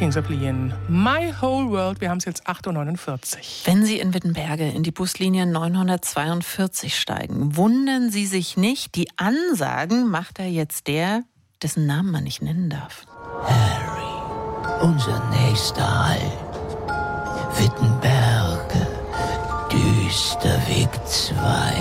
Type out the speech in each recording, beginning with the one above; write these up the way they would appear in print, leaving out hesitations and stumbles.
Zeppelin. My Whole World. Wir haben es jetzt 8.49 Uhr. Wenn Sie in Wittenberge in die Buslinie 942 steigen, wundern Sie sich nicht, die Ansagen macht er jetzt der, dessen Namen man nicht nennen darf. Harry, unser nächster Halt. Wittenberge, Düsterweg 2.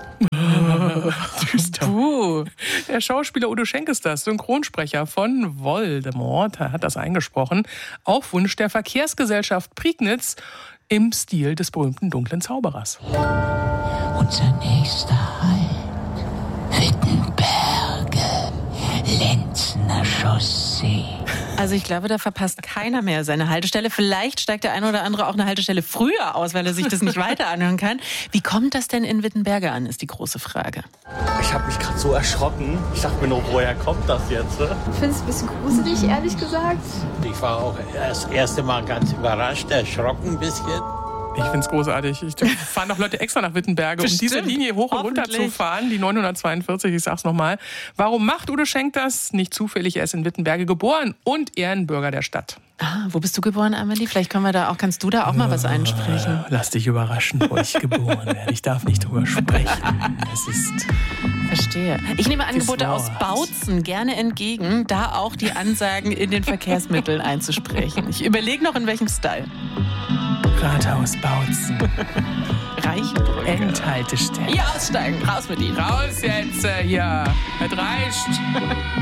Düster. Der Schauspieler Udo Schenk ist das, Synchronsprecher von Voldemort, hat das eingesprochen. Auf Wunsch der Verkehrsgesellschaft Prignitz im Stil des berühmten dunklen Zauberers. Unser nächster Halt. Wittenberge, Lenzner Chaussee. Also ich glaube, da verpasst keiner mehr seine Haltestelle. Vielleicht steigt der eine oder andere auch eine Haltestelle früher aus, weil er sich das nicht weiter anhören kann. Wie kommt das denn in Wittenberge an, ist die große Frage. Ich habe mich gerade so erschrocken. Ich dachte mir nur, woher kommt das jetzt? Ich finde es ein bisschen gruselig, ehrlich gesagt. Ich war auch das erste Mal ganz überrascht, erschrocken ein bisschen. Ich finde es großartig. Ich fahren doch Leute extra nach Wittenberge, um diese Linie hoch und runter zu fahren, die 942, ich sag's nochmal. Warum macht Udo Schenk das? Nicht zufällig, er ist in Wittenberge geboren und Ehrenbürger der Stadt. Ah, wo bist du geboren, Amelie? Vielleicht kannst du da auch mal was einsprechen. Lass dich überraschen, wo ich geboren werde. Ich darf nicht drüber sprechen. Es ist... Verstehe. Ich nehme Angebote aus Bautzen gerne entgegen, da auch die Ansagen in den Verkehrsmitteln einzusprechen. Ich überlege noch, in welchem Style. Rathaus Bautzen. Reichenbrücke. Endhaltestelle. Hier aussteigen, raus mit Ihnen. Raus jetzt hier. Es reicht.